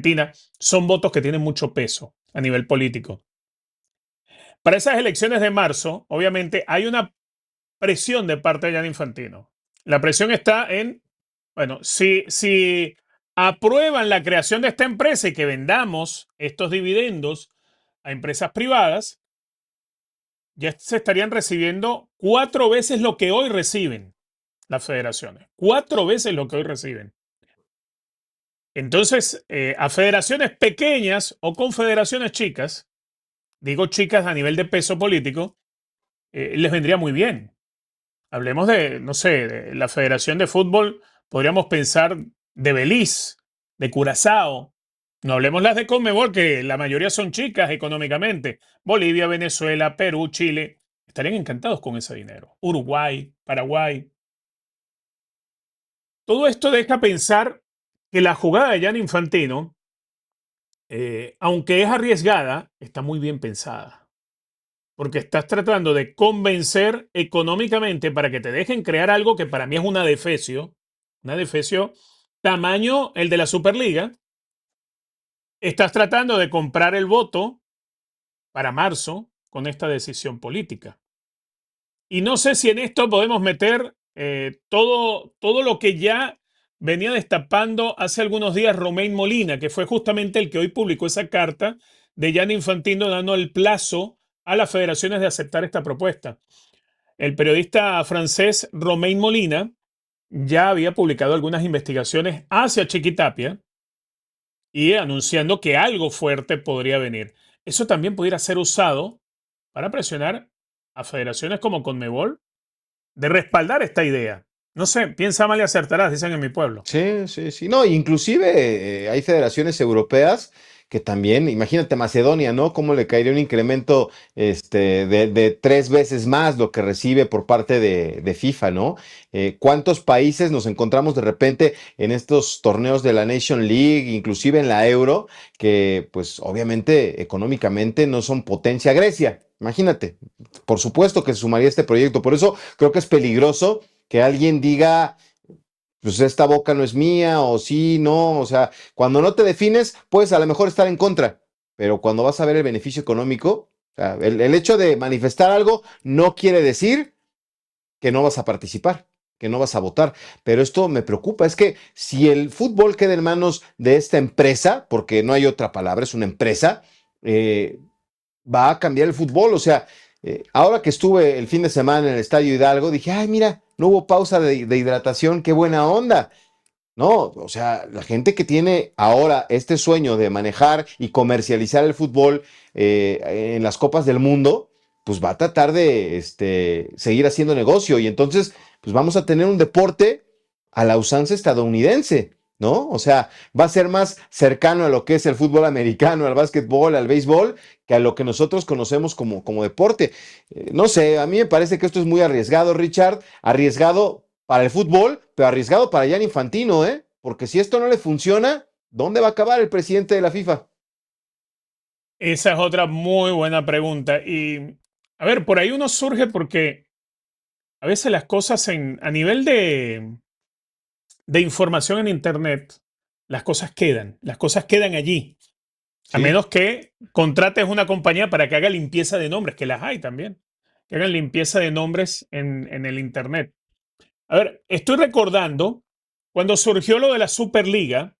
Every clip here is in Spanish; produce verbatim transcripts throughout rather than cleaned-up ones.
Argentina, son votos que tienen mucho peso a nivel político. Para esas elecciones de marzo, obviamente, hay una presión de parte de Gianni Infantino. La presión está en, bueno, si, si aprueban la creación de esta empresa y que vendamos estos dividendos a empresas privadas, ya se estarían recibiendo cuatro veces lo que hoy reciben las federaciones. Cuatro veces lo que hoy reciben. Entonces, eh, a federaciones pequeñas o confederaciones chicas, digo chicas a nivel de peso político, eh, les vendría muy bien. Hablemos de, no sé, de la Federación de Fútbol, podríamos pensar de Belice, de Curazao. No hablemos las de Conmebol, que la mayoría son chicas económicamente. Bolivia, Venezuela, Perú, Chile. Estarían encantados con ese dinero. Uruguay, Paraguay. Todo esto deja pensar que la jugada de Gianni Infantino, eh, aunque es arriesgada, está muy bien pensada. Porque estás tratando de convencer económicamente para que te dejen crear algo que para mí es una defecio, una defecio tamaño el de la Superliga. Estás tratando de comprar el voto para marzo con esta decisión política. Y no sé si en esto podemos meter eh, todo, todo lo que ya venía destapando hace algunos días Romain Molina, que fue justamente el que hoy publicó esa carta de Gianni Infantino dando el plazo a las federaciones de aceptar esta propuesta. El periodista francés Romain Molina ya había publicado algunas investigaciones hacia Chiquitapia y anunciando que algo fuerte podría venir. Eso también pudiera ser usado para presionar a federaciones como Conmebol de respaldar esta idea. No sé, piensa mal y acertarás, dicen en mi pueblo. Sí, sí, sí. No, inclusive eh, hay federaciones europeas que también, imagínate Macedonia, ¿no? ¿Cómo le caería un incremento este, de, de tres veces más lo que recibe por parte de, de FIFA, ¿no? Eh, ¿cuántos países nos encontramos de repente en estos torneos de la Nation League, inclusive en la Euro, que pues obviamente económicamente no son potencia? Grecia, imagínate, por supuesto que se sumaría a este proyecto. Por eso creo que es peligroso que alguien diga pues esta boca no es mía, o sí, no, o sea, cuando no te defines, puedes a lo mejor estar en contra, pero cuando vas a ver el beneficio económico, o sea, el, el hecho de manifestar algo no quiere decir que no vas a participar, que no vas a votar, pero esto me preocupa, es que si el fútbol queda en manos de esta empresa, porque no hay otra palabra, es una empresa, eh, va a cambiar el fútbol. O sea, eh, ahora que estuve el fin de semana en el Estadio Hidalgo, dije, ay, mira, no hubo pausa de, de hidratación, qué buena onda. No, o sea, la gente que tiene ahora este sueño de manejar y comercializar el fútbol eh, en las copas del mundo, pues va a tratar de este, seguir haciendo negocio y entonces, pues vamos a tener un deporte a la usanza estadounidense, ¿no? O sea, va a ser más cercano a lo que es el fútbol americano, al básquetbol, al béisbol, que a lo que nosotros conocemos como, como deporte. Eh, no sé, a mí me parece que esto es muy arriesgado, Richard, arriesgado para el fútbol, pero arriesgado para Gianni Infantino, ¿eh? Porque si esto no le funciona, ¿dónde va a acabar el presidente de la FIFA? Esa es otra muy buena pregunta. Y, a ver, por ahí uno surge porque a veces las cosas en, a nivel de, de información en Internet, las cosas quedan, las cosas quedan allí. A Sí. menos que contrates una compañía para que haga limpieza de nombres, que las hay también, que hagan limpieza de nombres en, en el Internet. A ver, estoy recordando cuando surgió lo de la Superliga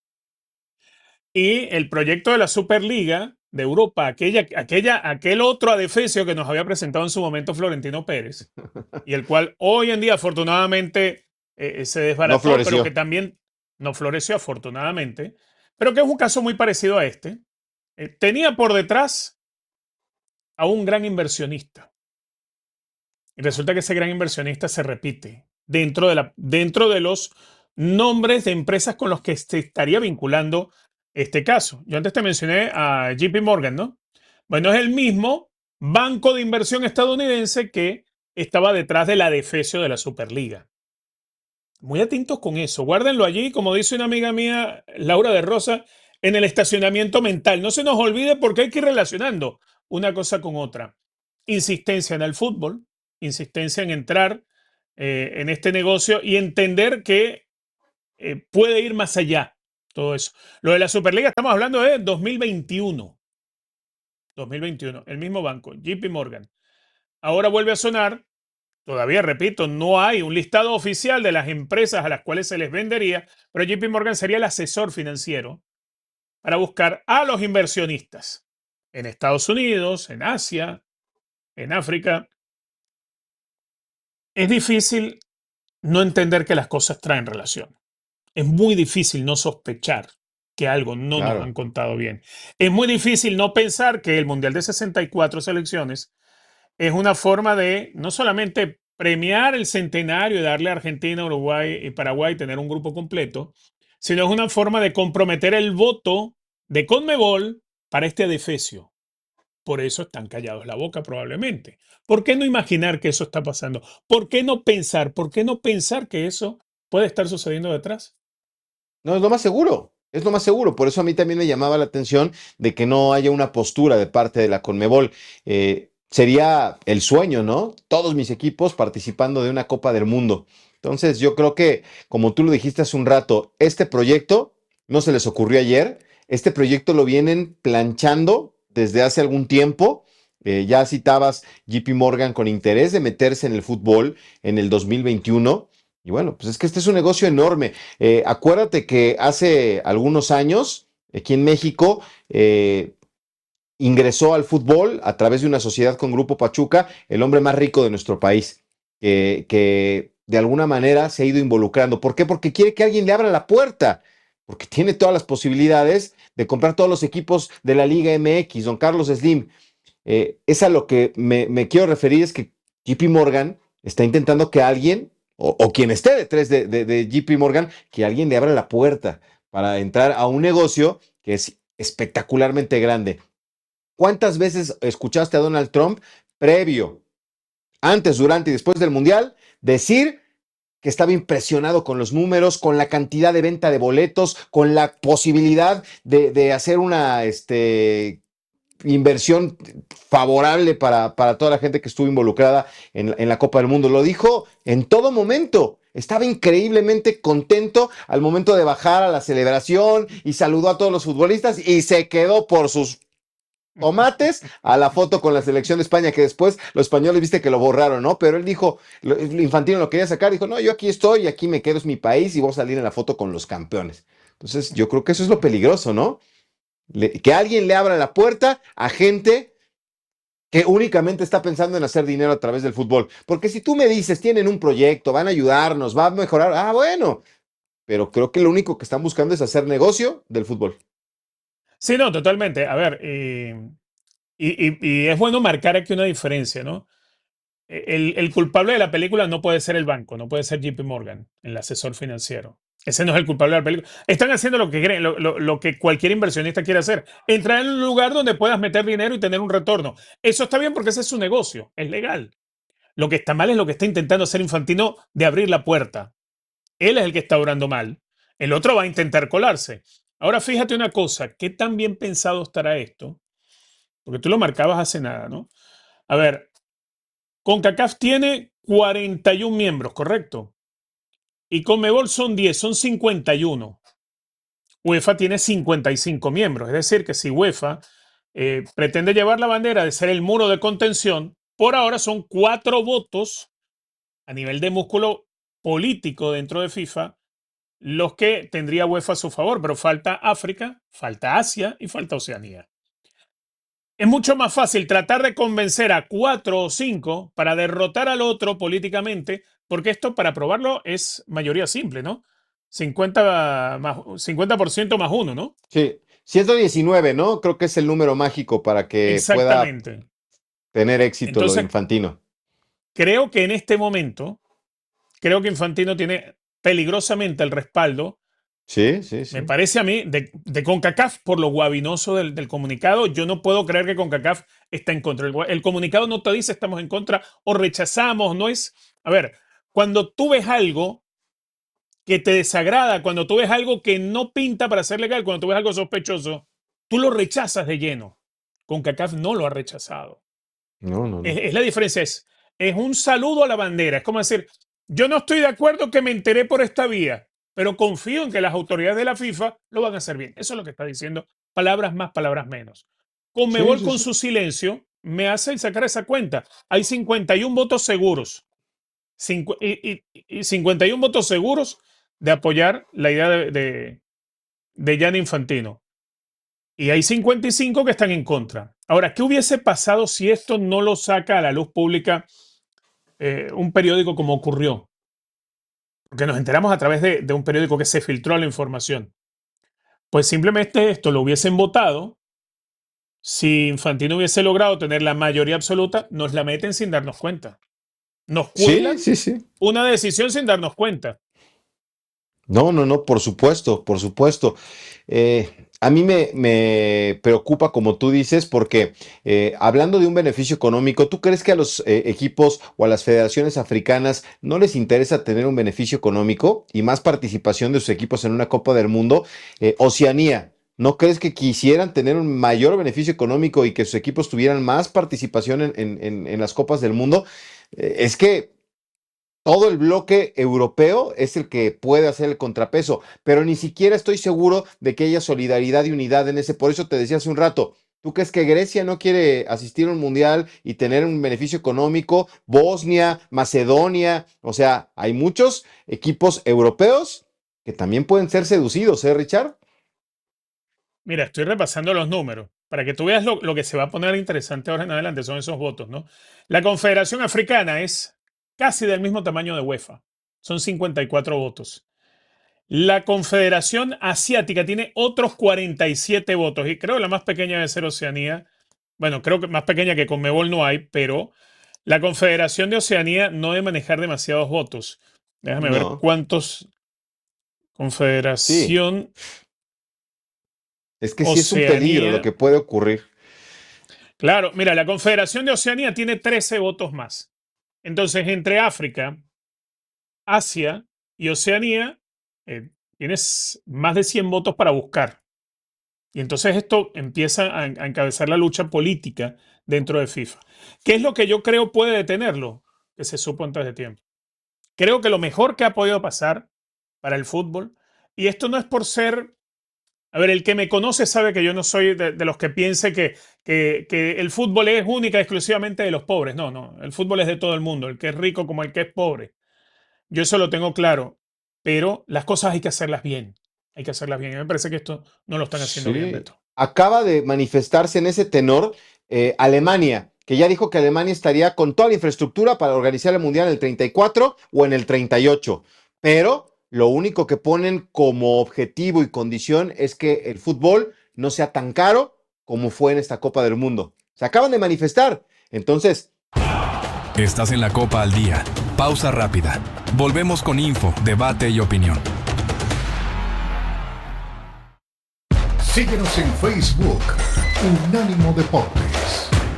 y el proyecto de la Superliga de Europa, aquella, aquella, aquel otro adefesio que nos había presentado en su momento Florentino Pérez, y el cual hoy en día afortunadamente eh, se No desbarató, pero que floreció. también no floreció afortunadamente, pero que es un caso muy parecido a este. Eh, tenía por detrás a un gran inversionista. Y resulta que ese gran inversionista se repite dentro de, la, dentro de los nombres de empresas con los que se estaría vinculando este caso. Yo antes te mencioné a J P Morgan, ¿no? Bueno, es el mismo banco de inversión estadounidense que estaba detrás de la defecio de la Superliga. Muy atentos con eso. Guárdenlo allí, como dice una amiga mía, Laura de Rosa, en el estacionamiento mental. No se nos olvide porque hay que ir relacionando una cosa con otra. Insistencia en el fútbol, insistencia en entrar eh, en este negocio y entender que eh, puede ir más allá. todo eso. Lo de la Superliga estamos hablando de dos mil veintiuno. dos mil veintiuno, el mismo banco, J P Morgan. Ahora vuelve a sonar, todavía repito, no hay un listado oficial de las empresas a las cuales se les vendería, pero J P Morgan sería el asesor financiero para buscar a los inversionistas en Estados Unidos, en Asia, en África. Es difícil no entender que las cosas traen relación. Es muy difícil no sospechar que algo no nos han Claro. contado bien. Es muy difícil no pensar que el Mundial de sesenta y cuatro selecciones es una forma de no solamente premiar el centenario y darle a Argentina, Uruguay y Paraguay tener un grupo completo, sino es una forma de comprometer el voto de Conmebol para este adefesio. Por eso están callados la boca probablemente. ¿Por qué no imaginar que eso está pasando? ¿Por qué no pensar? ¿Por qué no pensar que eso puede estar sucediendo detrás? No, es lo más seguro, es lo más seguro. Por eso a mí también me llamaba la atención de que no haya una postura de parte de la Conmebol. Eh, sería el sueño, ¿no? Todos mis equipos participando de una Copa del Mundo. Entonces yo creo que, como tú lo dijiste hace un rato, este proyecto no se les ocurrió ayer. Este proyecto lo vienen planchando desde hace algún tiempo. Eh, ya citabas J P Morgan con interés de meterse en el fútbol en el dos mil veintiuno. Y bueno, pues es que este es un negocio enorme. Eh, acuérdate que hace algunos años, aquí en México, eh, ingresó al fútbol a través de una sociedad con Grupo Pachuca, el hombre más rico de nuestro país, que, que de alguna manera se ha ido involucrando. ¿Por qué? Porque quiere que alguien le abra la puerta, porque tiene todas las posibilidades de comprar todos los equipos de la Liga M X, don Carlos Slim. Eh, es a lo que me, me, quiero referir, es que J P Morgan está intentando que alguien, o, o quien esté detrás de, de, de J P Morgan, que alguien le abra la puerta para entrar a un negocio que es espectacularmente grande. ¿Cuántas veces escuchaste a Donald Trump previo, antes, durante y después del Mundial decir que estaba impresionado con los números, con la cantidad de venta de boletos, con la posibilidad de, de hacer una este, inversión favorable para, para toda la gente que estuvo involucrada en, en la Copa del Mundo? Lo dijo en todo momento. Estaba increíblemente contento al momento de bajar a la celebración y saludó a todos los futbolistas y se quedó por sus tomates a la foto con la selección de España, que después los españoles viste que lo borraron, ¿no? Pero él dijo, lo, Infantino lo quería sacar, dijo, no, yo aquí estoy, aquí me quedo, es mi país y voy a salir en la foto con los campeones. Entonces, yo creo que eso es lo peligroso, ¿no? Le, que alguien le abra la puerta a gente que únicamente está pensando en hacer dinero a través del fútbol. Porque si tú me dices, tienen un proyecto, van a ayudarnos, va a mejorar, ah, bueno, pero creo que lo único que están buscando es hacer negocio del fútbol. Sí, no, totalmente. A ver, eh, y, y- y es bueno marcar aquí una diferencia, ¿no? E- El, el culpable de la película no puede ser el banco, no puede ser J P Morgan, el asesor financiero. Ese no es el culpable de la película. Están haciendo lo que creen, lo, lo- lo que cualquier inversionista quiere hacer. Entrar en un lugar donde puedas meter dinero y tener un retorno. Eso está bien porque ese es su negocio, es legal. Lo que está mal es lo que está intentando hacer Infantino de abrir la puerta. Él es el que está obrando mal. El otro va a intentar colarse. Ahora fíjate una cosa, ¿qué tan bien pensado estará esto? Porque tú lo marcabas hace nada, ¿no? A ver, CONCACAF tiene cuarenta y uno miembros, ¿correcto? Y CONMEBOL son diez, son cincuenta y uno. UEFA tiene cincuenta y cinco miembros, es decir, que si UEFA eh, pretende llevar la bandera de ser el muro de contención, por ahora son cuatro votos a nivel de músculo político dentro de FIFA los que tendría UEFA a su favor, pero falta África, falta Asia y falta Oceanía. Es mucho más fácil tratar de convencer a cuatro o cinco para derrotar al otro políticamente, porque esto para probarlo es mayoría simple, ¿no? cincuenta, más, cincuenta por ciento más uno, ¿no? Sí, ciento diecinueve, ¿no? Creo que es el número mágico para que pueda Exactamente. tener éxito lo de Entonces, Infantino. creo que en este momento, creo que Infantino tiene peligrosamente el respaldo. Sí, sí, Me sí. parece a mí, de, de CONCACAF, por lo guabinoso del, del comunicado, yo no puedo creer que CONCACAF está en contra. El, el comunicado no te dice estamos en contra o rechazamos, no es... A ver, cuando tú ves algo que te desagrada, cuando tú ves algo que no pinta para ser legal, cuando tú ves algo sospechoso, tú lo rechazas de lleno. CONCACAF no lo ha rechazado. No, no, Es, no. es la diferencia, es, es un saludo a la bandera. Es como decir, yo no estoy de acuerdo que me enteré por esta vía. pero confío en que las autoridades de la FIFA lo van a hacer bien. Eso es lo que está diciendo, palabras más, palabras menos. Sí, Conmebol sí, con sí. su silencio me hace sacar esa cuenta. Hay cincuenta y uno votos seguros. Cincu y, y, y cincuenta y uno votos seguros de apoyar la idea de, de, de Gianni Infantino. Y hay cincuenta y cinco que están en contra. Ahora, ¿qué hubiese pasado si esto no lo saca a la luz pública eh, un periódico como ocurrió? Porque nos enteramos a través de, de un periódico que se filtró la información. Pues simplemente esto lo hubiesen votado. Si Infantino hubiese logrado tener la mayoría absoluta, nos la meten sin darnos cuenta. Nos Sí, cuelan sí, sí. una decisión sin darnos cuenta. No, no, no, por supuesto, por supuesto. Eh, a mí me, me preocupa, como tú dices, porque eh, hablando de un beneficio económico, ¿tú crees que a los eh, equipos o a las federaciones africanas no les interesa tener un beneficio económico y más participación de sus equipos en una Copa del Mundo? Eh, Oceanía, ¿no crees que quisieran tener un mayor beneficio económico y que sus equipos tuvieran más participación en, en- en- en las Copas del Mundo? Eh, es que todo el bloque europeo es el que puede hacer el contrapeso, pero ni siquiera estoy seguro de que haya solidaridad y unidad en ese. Por eso te decía hace un rato, ¿tú crees que Grecia no quiere asistir a un mundial y tener un beneficio económico? Bosnia, Macedonia, o sea, hay muchos equipos europeos que también pueden ser seducidos, ¿eh, Richard? Mira, estoy repasando los números para que tú veas lo, lo que se va a poner interesante ahora en adelante, son esos votos, ¿no? La Confederación Africana es casi del mismo tamaño de UEFA, son cincuenta y cuatro votos. La Confederación Asiática tiene otros cuarenta y siete votos y creo que la más pequeña debe ser Oceanía. Bueno, creo que más pequeña que Conmebol no hay, pero la Confederación de Oceanía no debe manejar demasiados votos. Déjame ver No, cuántos. sí, Confederación es que sí es un peligro lo Oceanía. que puede ocurrir. Claro, mira, la Confederación de Oceanía tiene trece votos más. Entonces, entre África, Asia y Oceanía, eh, tienes más de cien votos para buscar. Y entonces esto empieza a, a encabezar la lucha política dentro de FIFA. ¿Qué es lo que yo creo puede detenerlo? Que se supo antes de tiempo. Creo que lo mejor que ha podido pasar para el fútbol, y esto no es por ser, a ver, el que me conoce sabe que yo no soy de, de los que piense que, que, que el fútbol es única y exclusivamente de los pobres. No, no, el fútbol es de todo el mundo, el que es rico como el que es pobre. Yo eso lo tengo claro, pero las cosas hay que hacerlas bien. Hay que hacerlas bien. Y me parece que esto no lo están haciendo bien, Sí, Beto. acaba de manifestarse en ese tenor eh, Alemania, que ya dijo que Alemania estaría con toda la infraestructura para organizar el Mundial en el treinta y cuatro o en el treinta y ocho, pero lo único que ponen como objetivo y condición es que el fútbol no sea tan caro como fue en esta Copa del Mundo. Se acaban de manifestar, entonces... Estás en la Copa al Día. Pausa rápida. Volvemos con info, debate y opinión. Síguenos en Facebook, Unánimo Deportes.